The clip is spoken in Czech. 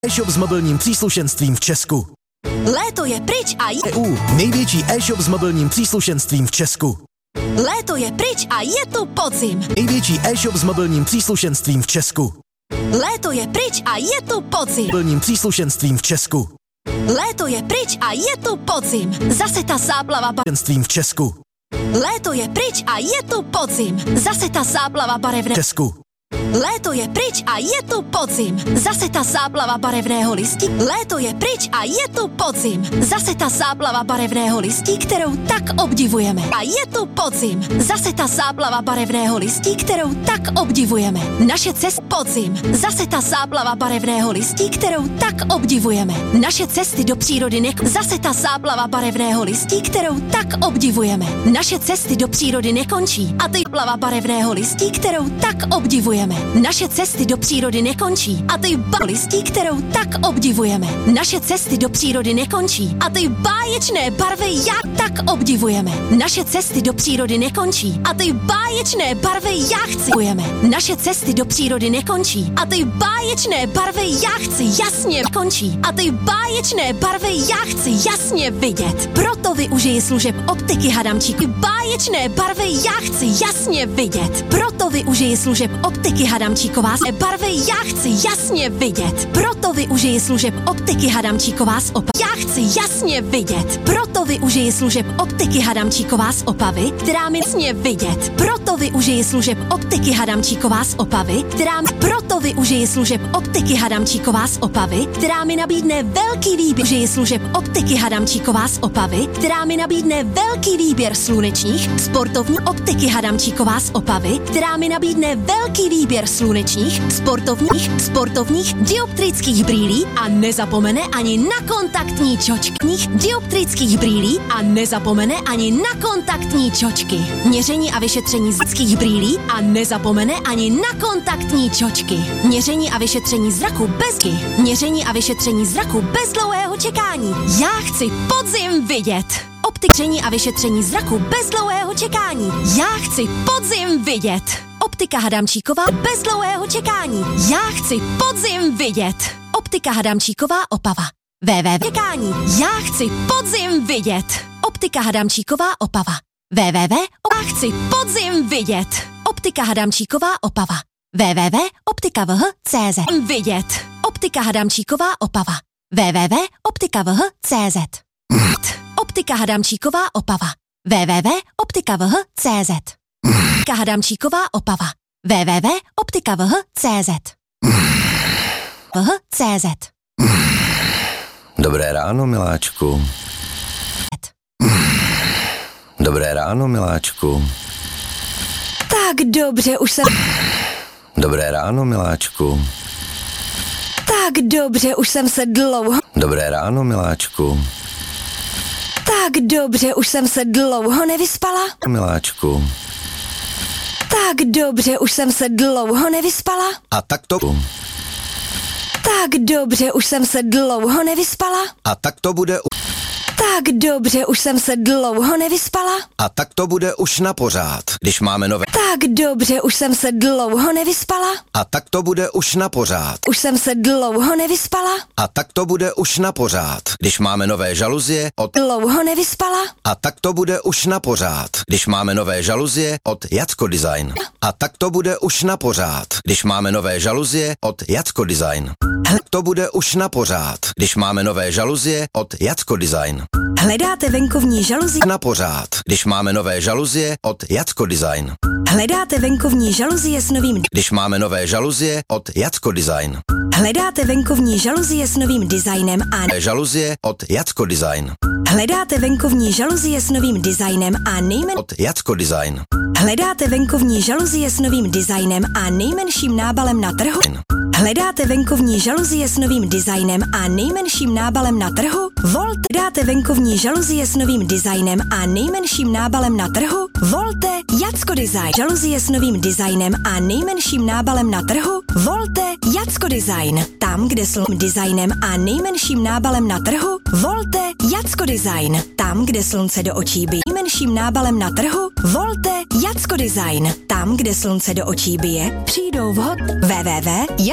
E-shop s mobilním příslušenstvím v Česku. Léto je pryč a EU, největší e-shop s mobilním příslušenstvím v Česku. Léto je pryč a je tu podzim. Největší e-shop s mobilním příslušenstvím v Česku. Léto je pryč a je tu podzim. Mobilním příslušenstvím v Česku. Léto je pryč a je tu podzim. Zase ta záplava v Česku. Léto je pryč a je tu podzim. Zase ta záplava barevné v Česku. Léto je pryč a je tu podzim. Zase ta záplava barevného listí. Léto je pryč a je tu podzim. Zase ta záplava barevného listí, kterou tak obdivujeme. A je tu podzim. Zase ta záplava barevného listí, kterou tak obdivujeme. Naše cesta podzim. Zase ta záplava barevného listí, kterou tak obdivujeme. Naše cesty do přírody Zase ta záplava barevného listí, kterou tak obdivujeme. Naše cesty do přírody nekončí. A ty plava barevného listí, kterou tak obdivujeme. Naše cesty do přírody nekončí a ty listí, kterou tak obdivujeme. Naše cesty do přírody nekončí a ty báječné barvy jak tak obdivujeme. Naše cesty do přírody nekončí a ty báječné barvy já chci. Naše cesty do přírody nekončí a ty báječné barvy já chci jasně končí a ty báječné barvy já chci jasně vidět. Proto využiji služeb optiky Hadamčík. Báječné barvy já chci jasně vidět. Proto využiji služeb optiky Hadamčíková barvy já chci jasně vidět. Proto využiji služeb optiky Hadamčíková z Opavy. Já chci jasně vidět. Proto využiji služeb optiky Hadamčíková z Opavy, která mi jasně vidět. Proto využiji služeb optiky Hadamčíková z Opavy, která mi proto využiji služeb optiky Hadamčíková z Opavy, která mi nabídne velký výběr. Využiji služeb optiky Hadamčíková z Opavy, která mi nabídne velký výběr slunečních, sportovní optiky Hadamčíková z Opavy, která mi nabídne velký výběr slunečních, sportovních dioptrických brýlí a nezapomene ani na kontaktní čočkních dioptrických brýlí a nezapomene ani na kontaktní čočky. Měření a vyšetření zrakových brýlí a nezapomene ani na kontaktní čočky. Měření a vyšetření zraku bezky. Měření a vyšetření zraku bez dlouhého čekání. Já chci podzim vidět. Měření a vyšetření zraku bez dlouhého čekání. Já chci podzim vidět. Optika Hadamčíková bez dlouhého čekání. Já chci podzim vidět. Optika Hadamčíková Opava. Čekání. Já chci podzim vidět. Optika Hadamčíková Opava. Já chci podzim vidět. Optika Hadamčíková Opava. www.optikavh.cz vidět. Optika Hadamčíková Opava. www.optikavh.cz Optika Hadamčíková Opava. www.optikavh.cz Optika Hadamčíková Opava. www.optikavh.cz CZ. Dobré ráno, miláčku. Dobré ráno, miláčku. Tak dobře, už jsem... Dobré ráno, miláčku. Tak dobře, už jsem se dlouho... Dobré ráno, miláčku. Tak dobře, už jsem se dlouho nevyspala. Miláčku. Tak dobře, už jsem se dlouho nevyspala. A tak to... Tak dobře, už jsem se dlouho nevyspala. A tak to bude... Tak dobře, už jsem se dlouho nevyspala. A tak to bude už na pořád, když máme nové... Tak dobře, už jsem se dlouho nevyspala. A tak to bude už na pořád. Už jsem se dlouho nevyspala. A tak to bude už na pořád, když máme nové žaluzie od... Dlouho nevyspala. A tak to bude už na pořád, když máme nové žaluzie od Jacko Design. A tak to bude už na pořád, když máme nové žaluzie od Jacko Design. To bude už na pořád, když máme nové žaluzie od Jacko Design. Hledáte venkovní žaluzie? Na pořád, když máme nové žaluzie od Jacko Design. Hledáte venkovní žaluzie s novým... Když máme nové žaluzie od Jacko Design. Hledáte venkovní žaluzie s novým designem a... Žaluzie od Jacko Design. Hledáte venkovní žaluzie s novým designem a nejmen... Od Jacko Design. Hledáte venkovní žaluzie s novým designem a nejmenším nábalem na trhu? Hledáte venkovní žaluzie s novým designem a nejmenším nábalem na trhu? Volte. Hledáte venkovní žaluzie s novým designem a nejmenším nábalem na trhu? Volte Jacko Design. Žaluzie s novým designem a nejmenším nábalem na trhu? Volte Jacko Design. Tam, kde designem a nejmenším nábalem na trhu? Volte Jacko Design. Tam, kde slunce do očí bije. Nejmenším nábalem na trhu? Volte Jacko Design. Tam, kde slunce do očí bije, přijdou vhod. www.